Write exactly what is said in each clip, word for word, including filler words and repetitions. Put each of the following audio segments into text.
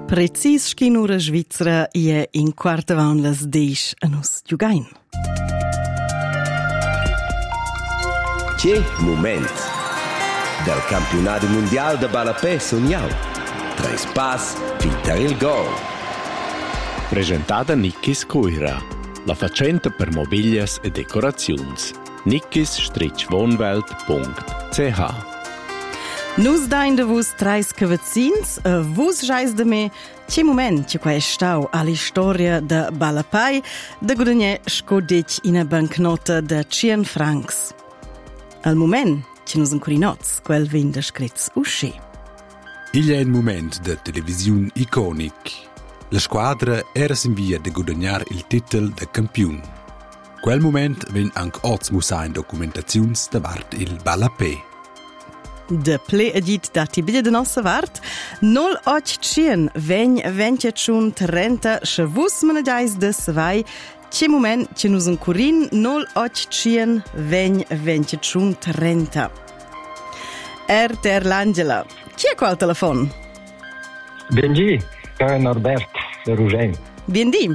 Precis schinura Svizra e in quarta vaun las deish a nus giugain. Che moment del campionato mondiale de balapè sognau. Trais pas, finter il gol. Presentata Nickis Coira, la facenta per mobilias e decoraziuns. nickis wohnwelt punkt c h. Nus dain de vus trais cavazzins, a vus jais de me, che moment che qua è stau all'istoria de balapè, de guadagner scodec in a banknota de cien francs. Al moment che nus ancurinots, quel vin scritz usci. Il è un moment de televisiun iconic. La squadra era in via de guadagnar il titel de campion. Quel moment ven anche oz musa in documentaziuns davart il balapè. De ple agit dati biglia de nossa vart, nol och cien vegn ventiatschun trenta shavus managais de savai, che moment che nus ancurin nol och cien vegn ventiatschun trenta. Er ter l'Angela. Chi è qua al telefon? Benji, è Norbert de Rugem. Biendi.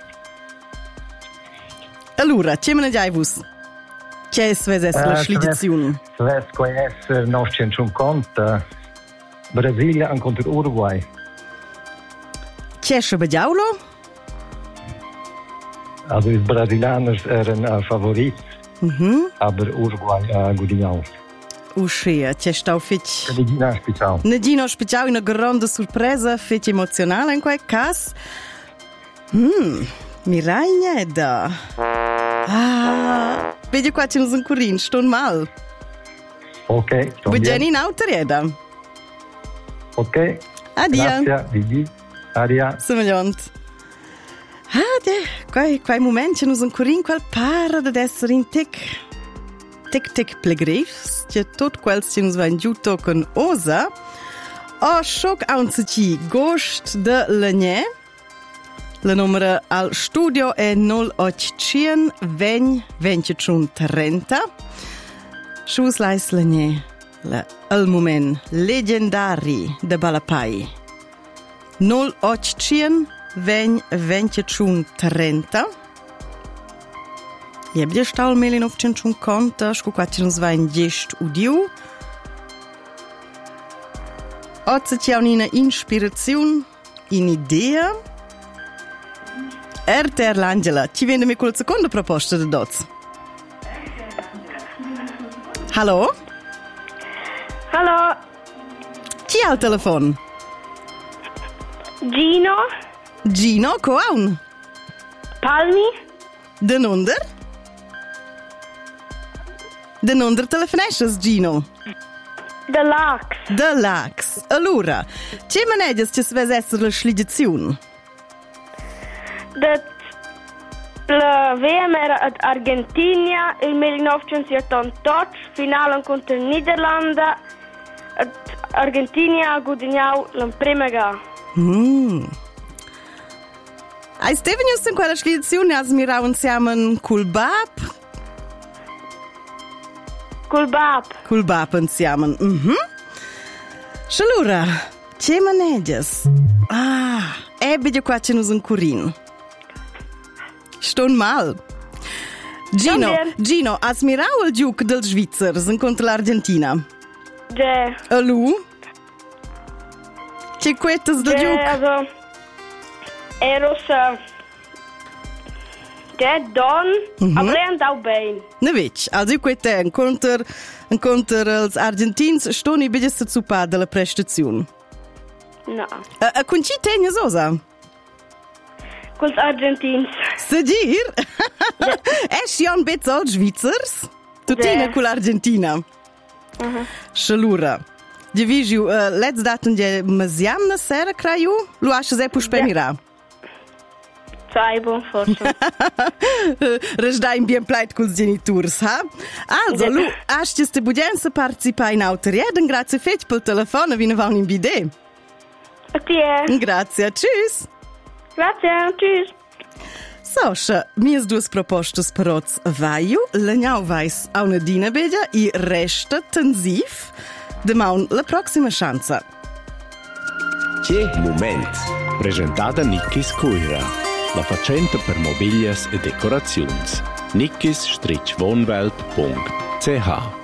Allora, che managai vus? Che è sves es la slidizione? Sves qua es novecentocinquanta Brasilia contro Uruguay. Che è shabadiaulo? Also die Brasilianers eran uh, favorit, Mhm. aber Uruguay uh, gudignau. Uscia, che stau fitch. Negina special. Negino speciale, una grande sorpresa, fitch emozionale in quel caso. Hmm, mi ragneda. Ah, vedi qua c'è un curin, sto mal. Ok, sto Bugiani bien. in autorieda. Ok. Adia. Grazie, Gigi. Adia. Somigliant. Ah, de, quai, quai moment c'è un curin quel para ad essere in tic. Tic tic plegrifs, c'è tot quel c'è un in giuto con osa. O shock anzici gost de legne. La numero al studio è nol och cien vegn ventiatschun trenta. Schus lais legne, la al moment legendari de balapè. nol och cien vegn ventiatschun trenta. Je bie stau millenovecentocinquanta, scu quattro uns vain gest udiu. Ozza c'è una ispirazione, un'idea. Er ter l'Angela, ci viene mi col secondo proposta de dots. Hallo? Hallo, Chi ha il telefono? Gino, Gino, coaun? Palmi, De nonder? De nonder telefonesces, Gino? de Lax, De Lax. Allora, che manegias che sves esser la slidizione? de la V M era ad Argentina il millenovecentosettantotto, finale contro Niederlande. Ad Argentina ha guadagnato la prima gara. Mm. Ai stevenius in quella slidizione as mirau insieme col bab? Col Bab, Col bab insieme. Mhm. Allora, che manegias? Ah, ebbe qua c'è un curin. Ston mal. Gino, Ston bien. Gino, has mirau il giuc del Svizzers incontro l'Argentina? de, A lu? Che quetas del de, giuc? also, eros, uh, de Don, Mhm. aber er andau bem. Ne vec, also quete incontro incontro els argentins stoni bides zu pa della prestazione. No, A, a con chi tegnes osa? col Argentins. Se dir? Es jon bet sol Svizzers? Tu Ja. tina con l'Argentina. Mhm. Shalura. De vigiu, uh, let's datum de maziam na sera craiu? Lu achas é pus pemira? Sai, bom, forse. Răjdai bien plait cu genitors, ha? Also, Ja. lu achas te budien să participa in autorieden, grazie feci pel telefon, vine va un invide. A tie. Grazie, tschüss. Grazie, tschüss. So, še, mi duas propostas per oz vaiu, l'anjau vais a una dina bella i resta tensiv. Demaun la proxima chance. Che moment Presentada Nickis Coira, la facenta per mobilias e decoraziuns. nickis strich wohnwelt punkt c h